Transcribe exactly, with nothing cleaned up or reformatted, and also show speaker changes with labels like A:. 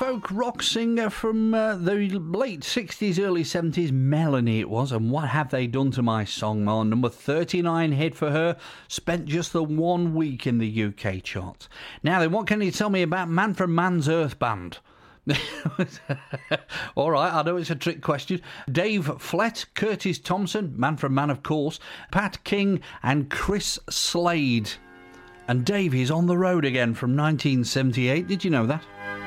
A: folk rock singer from uh, the late sixties, early seventies, Melanie it was, and What Have They Done to My Song? Our number thirty-nine hit for her, spent just the one week in the U K charts. Now then, what can you tell me about Man from Man's Earth Band? All right, I know it's a trick question. Dave Flett, Curtis Thompson, Man from Man of course, Pat King and Chris Slade. And Dave is on the road again from nineteen seventy-eight. Did you know that?